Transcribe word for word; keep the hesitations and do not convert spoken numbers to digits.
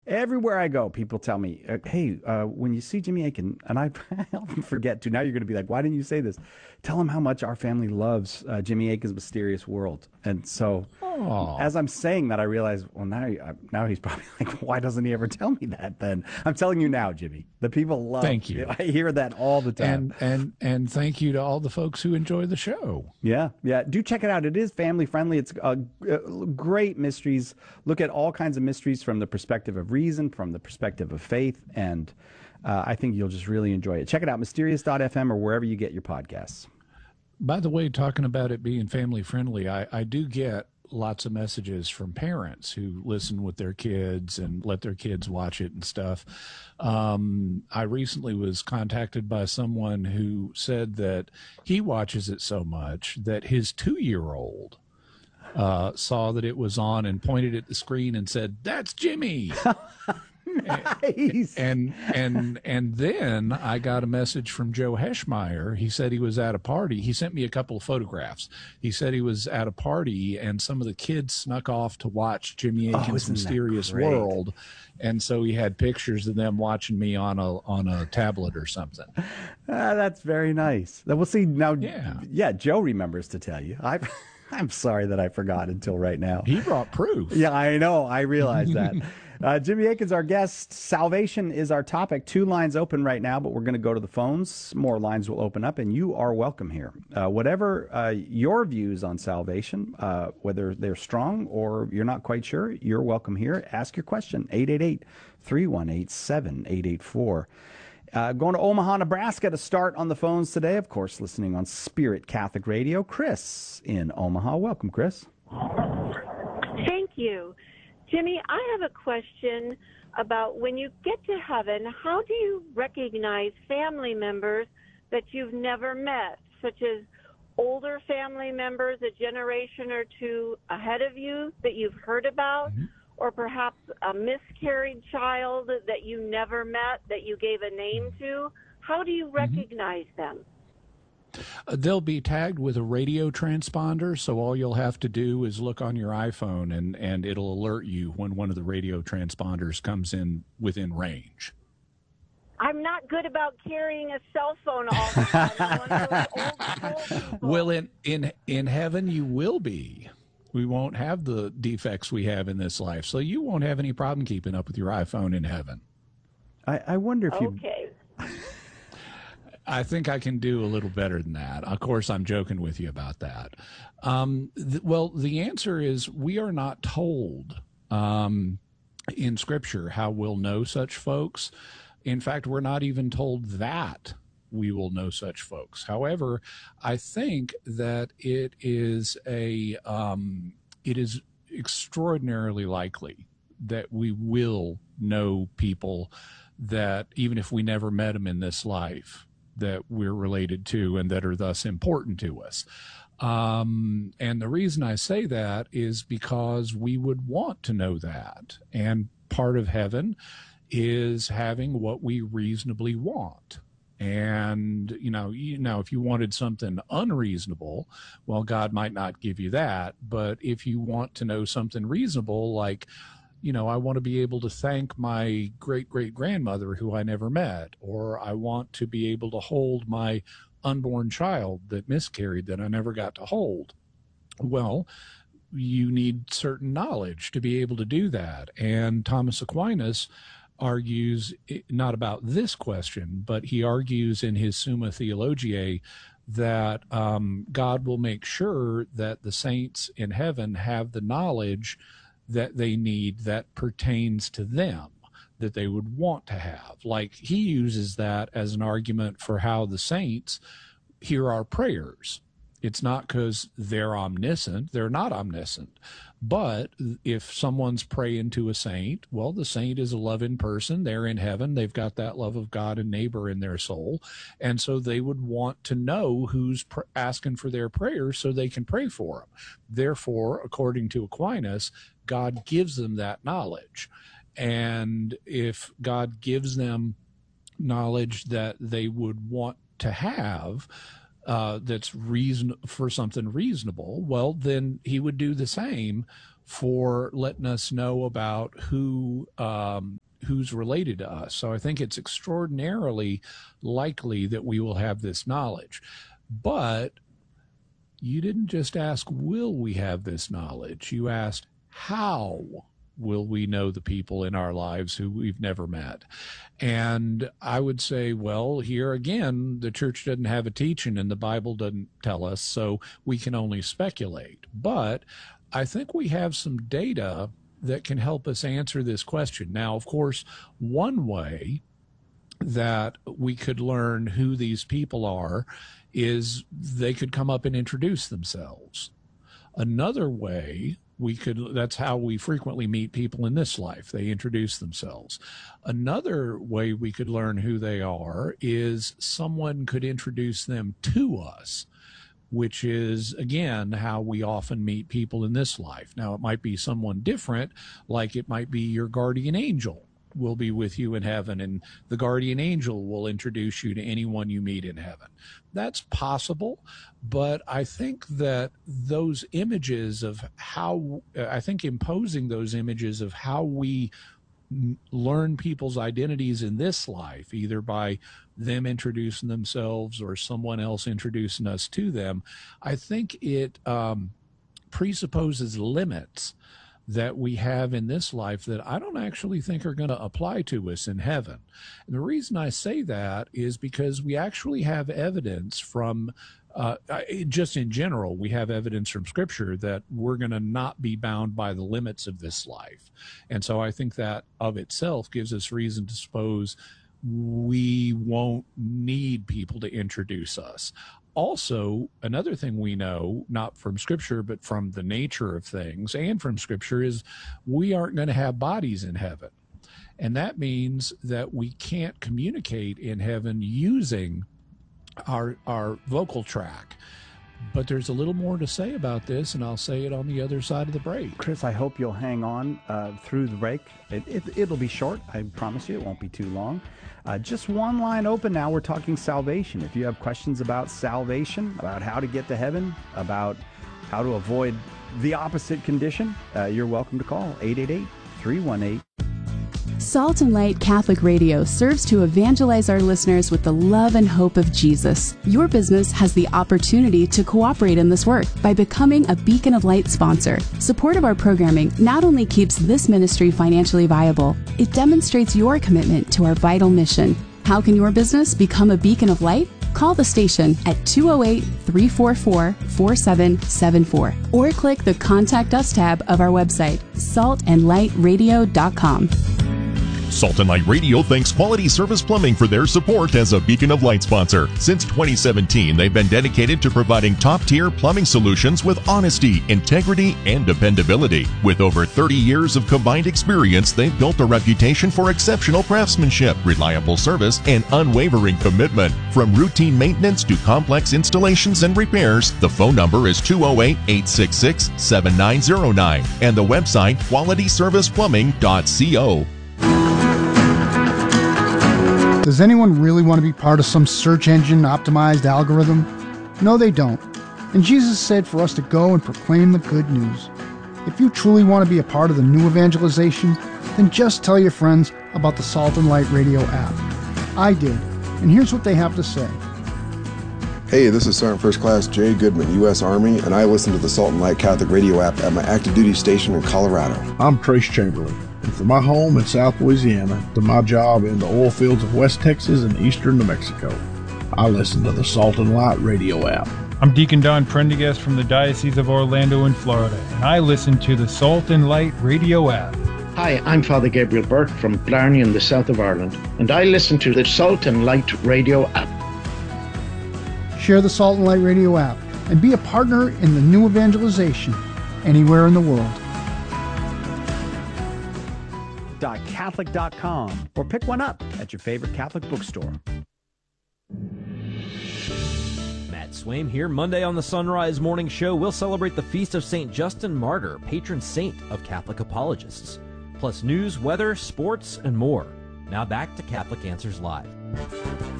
Everywhere I go, people tell me, uh, "Hey, uh, when you see Jimmy Akin," and I, I often forget to. Now you're going to be like, "Why didn't you say this?" Tell him how much our family loves uh, Jimmy Akin's Mysterious World. And so, Oh, as I'm saying that, I realize, well, now uh, now he's probably like, "Why doesn't he ever tell me that?" Then I'm telling you now, Jimmy. The people love. thank you. I hear that all the time. And and and thank you to all the folks who enjoy the show. Yeah, yeah. Do check it out. It is family friendly. It's uh, uh, great mysteries. Look at all kinds of mysteries from the perspective of reason, from the perspective of faith, and uh, I think you'll just really enjoy it. Check it out, mysterious dot f m or wherever you get your podcasts. By the way, talking about it being family friendly, I, I do get lots of messages from parents who listen with their kids and let their kids watch it and stuff. Um, I recently was contacted by someone who said that he watches it so much that his two-year-old uh, saw that it was on and pointed at the screen and said, "That's Jimmy." Nice. And and and then I got a message from Joe Heschmeyer. He said he was at a party. He sent me a couple of photographs. He said he was at a party and some of the kids snuck off to watch Jimmy Oh, Akin's isn't that Mysterious great? World. And so he had pictures of them watching me on a on a tablet or something. Ah, that's very nice. We'll see now. Yeah. yeah. Joe remembers to tell you. I, I'm sorry that I forgot until right now. He brought proof. Yeah, I know. I realize that. Uh, Jimmy Akin's our guest. Salvation is our topic. Two lines open right now, but we're going to go to the phones. More lines will open up, and you are welcome here. Uh, whatever uh, your views on salvation, uh, whether they're strong or you're not quite sure, you're welcome here. Ask your question. eight eight eight, three one eight, seven eight eight four. Uh, going to Omaha, Nebraska to start on the phones today. Of course, listening on Spirit Catholic Radio. Chris in Omaha. Welcome, Chris. Thank you. Jimmy, I have a question about when you get to heaven, how do you recognize family members that you've never met, such as older family members a generation or two ahead of you that you've heard about, mm-hmm. or perhaps a miscarried child that you never met, that you gave a name to? How do you recognize mm-hmm. them? Uh, they'll be tagged with a radio transponder, so all you'll have to do is look on your iPhone and, and it'll alert you when one of the radio transponders comes in within range. I'm not good about carrying a cell phone all the time. I'm one of those old, old people. Well, in, in, in heaven you will be. We won't have the defects we have in this life, so you won't have any problem keeping up with your iPhone in heaven. I, I wonder if you... Okay. I think I can do a little better than that. Of course, I'm joking with you about that. Um, th- well, the answer is we are not told um, in Scripture how we'll know such folks. In fact, we're not even told that we will know such folks. However, I think that it is a um, it is extraordinarily likely that we will know people that even if we never met them in this life, that we're related to and that are thus important to us. Um, and the reason I say that is because we would want to know that. And part of heaven is having what we reasonably want. And, you know, you know, if you wanted something unreasonable, well, God might not give you that. But if you want to know something reasonable, like, you know, I want to be able to thank my great-great-grandmother who I never met, or I want to be able to hold my unborn child that miscarried that I never got to hold. Well, you need certain knowledge to be able to do that. And Thomas Aquinas argues not about this question, but he argues in his Summa Theologiae that um, God will make sure that the saints in heaven have the knowledge that they need that pertains to them, that they would want to have. Like he uses that as an argument for how the saints hear our prayers. It's not because they're omniscient. They're not omniscient. But if someone's praying to a saint, well, the saint is a loving person. They're in heaven. They've got that love of God and neighbor in their soul. And so they would want to know who's pr- asking for their prayers so they can pray for them. Therefore, according to Aquinas, God gives them that knowledge. And if God gives them knowledge that they would want to have, uh, that's reason for something reasonable, well, then he would do the same for letting us know about who um, who's related to us. So I think it's extraordinarily likely that we will have this knowledge. But you didn't just ask, will we have this knowledge? You asked, how will we know the people in our lives who we've never met? And I would say, well, here again, the church doesn't have a teaching and the Bible doesn't tell us, so we can only speculate. But I think we have some data that can help us answer this question. Now, of course, one way that we could learn who these people are is they could come up and introduce themselves. Another way we could, that's how we frequently meet people in this life. They introduce themselves. Another way we could learn who they are is someone could introduce them to us, which is, again, how we often meet people in this life. Now, it might be someone different, like it might be your guardian angel will be with you in heaven, and the guardian angel will introduce you to anyone you meet in heaven. That's possible, but I think that those images of how, I think imposing those images of how we learn people's identities in this life, either by them introducing themselves or someone else introducing us to them, I think it um, presupposes limits that we have in this life that I don't actually think are going to apply to us in heaven. And the reason I say that is because we actually have evidence from, uh, just in general, we have evidence from Scripture that we're going to not be bound by the limits of this life. And so I think that of itself gives us reason to suppose we won't need people to introduce us. Also, another thing we know, not from Scripture, but from the nature of things and from Scripture, is we aren't going to have bodies in heaven. And that means that we can't communicate in heaven using our, our vocal tract. But there's a little more to say about this, and I'll say it on the other side of the break. Chris, I hope you'll hang on uh, through the break. It, it, it'll be short. I promise you it won't be too long. Uh, just one line open now. We're talking salvation. If you have questions about salvation, about how to get to heaven, about how to avoid the opposite condition, uh, you're welcome to call eight eight eight, three one eight. Salt and Light Catholic Radio serves to evangelize our listeners with the love and hope of Jesus. Your business has the opportunity to cooperate in this work by becoming a Beacon of Light sponsor. Support of our programming not only keeps this ministry financially viable, it demonstrates your commitment to our vital mission. How can your business become a beacon of light? Call the station at two oh eight, three four four, four seven seven four or click the Contact Us tab of our website, salt and light radio dot com. Salt and Light Radio thanks Quality Service Plumbing for their support as a Beacon of Light sponsor. Since twenty seventeen, they've been dedicated to providing top-tier plumbing solutions with honesty, integrity, and dependability. With over thirty years of combined experience, they've built a reputation for exceptional craftsmanship, reliable service, and unwavering commitment. From routine maintenance to complex installations and repairs, the phone number is two oh eight, eight six six, seven nine oh nine and the website quality service plumbing dot co. Does anyone really want to be part of some search engine optimized algorithm? No, they don't. And Jesus said for us to go and proclaim the good news. If you truly want to be a part of the new evangelization, then just tell your friends about the Salt and Light Radio app. I did, and here's what they have to say. Hey, this is Sergeant First Class Jay Goodman, U S Army, and I listen to the Salt and Light Catholic Radio app at my active duty station in Colorado. I'm Trace Chamberlain. And from my home in South Louisiana to my job in the oil fields of West Texas and eastern New Mexico, I listen to the Salt and Light Radio app. I'm Deacon Don Prendergast from the Diocese of Orlando in Florida, and I listen to the Salt and Light Radio app. Hi, I'm Father Gabriel Burke from Blarney in the south of Ireland, and I listen to the Salt and Light Radio app. Share the Salt and Light Radio app and be a partner in the new evangelization anywhere in the world. Catholic dot com or pick one up at your favorite Catholic bookstore. Matt Swaim here. Monday on the Sunrise Morning Show, we'll celebrate the feast of Saint Justin Martyr, patron saint of Catholic apologists. Plus news, weather, sports, and more. Now back to Catholic Answers Live.